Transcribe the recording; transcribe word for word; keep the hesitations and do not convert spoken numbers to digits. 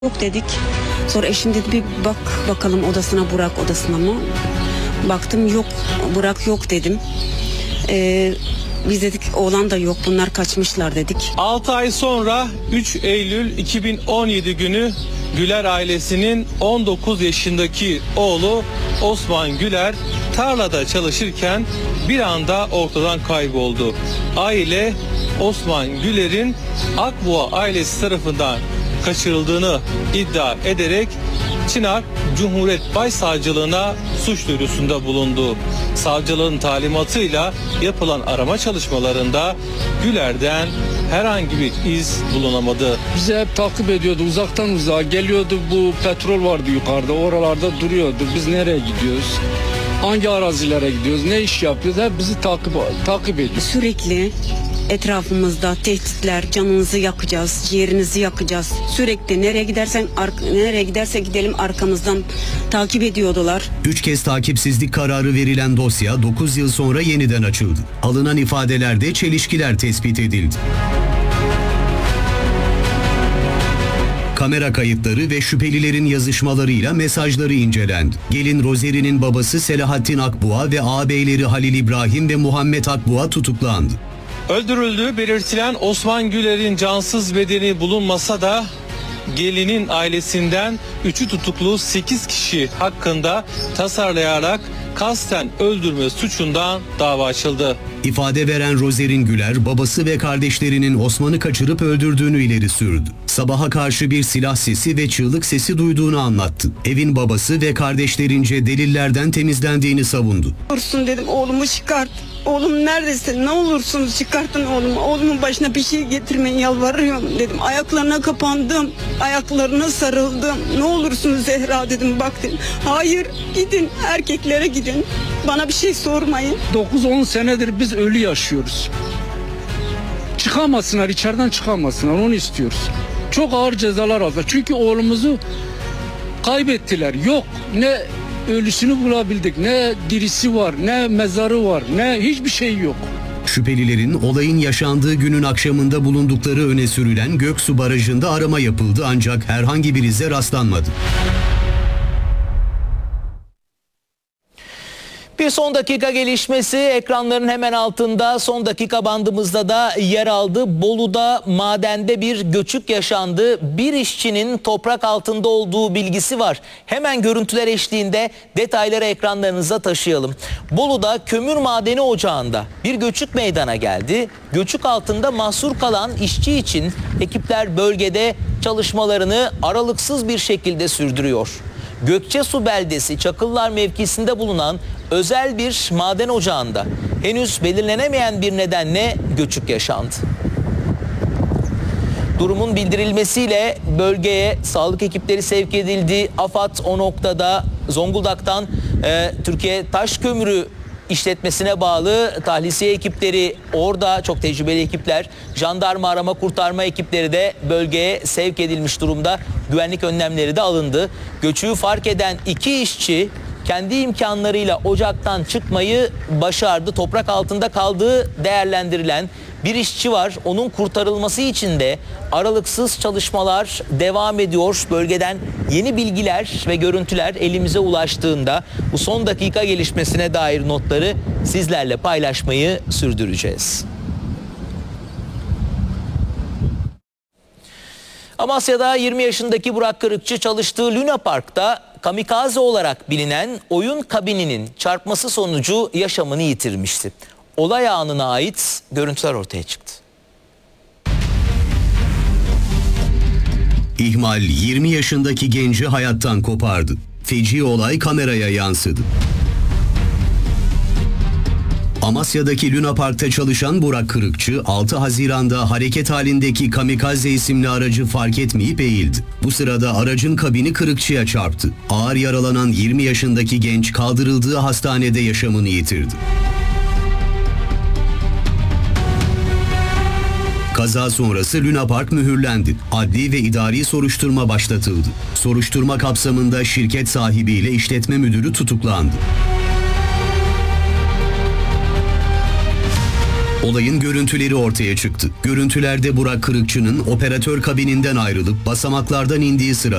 Yok dedik. Sonra eşim dedi bir bak bakalım odasına, Burak odasına mı? Baktım yok, Burak yok dedim. Ee, biz dedik oğlan da yok, bunlar kaçmışlar dedik. altı ay sonra üç Eylül iki bin on yedi günü Güler ailesinin on dokuz yaşındaki oğlu Osman Güler tarlada çalışırken bir anda ortadan kayboldu. Aile Osman Güler'in Akboğa ailesi tarafından kaçırıldığını iddia ederek Çınar Cumhuriyet Başsavcılığına suç duyurusunda bulundu. Savcılığın talimatıyla yapılan arama çalışmalarında Güler'den herhangi bir iz bulunamadı. Bizi hep takip ediyordu, uzaktan uzağa geliyordu, bu petrol vardı yukarıda, oralarda duruyordu. Biz nereye gidiyoruz? Hangi arazilere gidiyoruz? Ne iş yapıyoruz? Hep bizi takip takip ediyor. Sürekli etrafımızda tehditler, canınızı yakacağız, ciğerinizi yakacağız. Sürekli nereye gidersen nereye giderse gidelim arkamızdan takip ediyordular. Üç kez takipsizlik kararı verilen dosya dokuz yıl sonra yeniden açıldı. Alınan ifadelerde çelişkiler tespit edildi. Kamera kayıtları ve şüphelilerin yazışmalarıyla mesajları incelendi. Gelin Rozeri'nin babası Selahattin Akboğa ve ağabeyleri Halil İbrahim ve Muhammed Akboğa tutuklandı. Öldürüldüğü belirtilen Osman Güler'in cansız bedeni bulunmasa da gelinin ailesinden üçü tutuklu sekiz kişi hakkında tasarlayarak kasten öldürme suçundan dava açıldı. İfade veren Rozerin Güler, babası ve kardeşlerinin Osman'ı kaçırıp öldürdüğünü ileri sürdü. Sabaha karşı bir silah sesi ve çığlık sesi duyduğunu anlattı. Evin babası ve kardeşlerince delillerden temizlendiğini savundu. Olursun dedim, oğlumu çıkart. Oğlum neredesin? Ne olursunuz çıkartın oğlumu. Oğlumun başına bir şey getirmeyin, yalvarıyorum dedim. Ayaklarına kapandım. Ayaklarına sarıldım. Ne olursunuz Zehra dedim, bak dedim. Hayır, gidin erkeklere gidin. Bana bir şey sormayın. dokuz on senedir biz ölü yaşıyoruz. Çıkamasınlar, içeriden çıkamasınlar, onu istiyoruz. Çok ağır cezalar aldılar. Çünkü oğlumuzu kaybettiler. Yok, ne ölüsünü bulabildik, ne dirisi var, ne mezarı var, ne hiçbir şey yok. Şüphelilerin olayın yaşandığı günün akşamında bulundukları öne sürülen Göksu Barajı'nda arama yapıldı ancak herhangi bir ize rastlanmadı. Bir son dakika gelişmesi ekranların hemen altında, son dakika bandımızda da yer aldı. Bolu'da madende bir göçük yaşandı. Bir işçinin toprak altında olduğu bilgisi var. Hemen görüntüler eşliğinde detayları ekranlarınıza taşıyalım. Bolu'da kömür madeni ocağında bir göçük meydana geldi. Göçük altında mahsur kalan işçi için ekipler bölgede çalışmalarını aralıksız bir şekilde sürdürüyor. Gökçesu beldesi Çakıllar mevkisinde bulunan özel bir maden ocağında henüz belirlenemeyen bir nedenle göçük yaşandı. Durumun bildirilmesiyle bölgeye sağlık ekipleri sevk edildi. AFAD o noktada Zonguldak'tan e, Türkiye Taş Kömürü işletmesine bağlı tahlisiye ekipleri orada, çok tecrübeli ekipler, jandarma arama kurtarma ekipleri de bölgeye sevk edilmiş durumda. Güvenlik önlemleri de alındı. Göçüğü fark eden iki işçi kendi imkanlarıyla ocaktan çıkmayı başardı. Toprak altında kaldığı değerlendirilen bir işçi var. Onun kurtarılması için de aralıksız çalışmalar devam ediyor. Bölgeden yeni bilgiler ve görüntüler elimize ulaştığında bu son dakika gelişmesine dair notları sizlerle paylaşmayı sürdüreceğiz. Amasya'da yirmi yaşındaki Burak Kırıkçı çalıştığı Luna Park'ta kamikaze olarak bilinen oyun kabininin çarpması sonucu yaşamını yitirmişti. Olay anına ait görüntüler ortaya çıktı. İhmal yirmi yaşındaki genci hayattan kopardı. Feci olay kameraya yansıdı. Amasya'daki Luna Park'ta çalışan Burak Kırıkçı, altı Haziran'da hareket halindeki kamikaze isimli aracı fark etmeyip eğildi. Bu sırada aracın kabini Kırıkçı'ya çarptı. Ağır yaralanan yirmi yaşındaki genç kaldırıldığı hastanede yaşamını yitirdi. Kaza sonrası Luna Park mühürlendi. Adli ve idari soruşturma başlatıldı. Soruşturma kapsamında şirket sahibiyle işletme müdürü tutuklandı. Olayın görüntüleri ortaya çıktı. Görüntülerde Burak Kırıkçı'nın operatör kabininden ayrılıp basamaklardan indiği sırada